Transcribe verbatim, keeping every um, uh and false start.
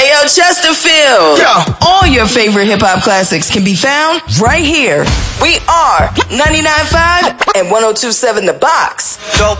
Hey, yo, Chesterfield. Yeah. All your favorite hip-hop classics can be found right here. We are ninety-nine point five and one oh two point seven The Box. Dope.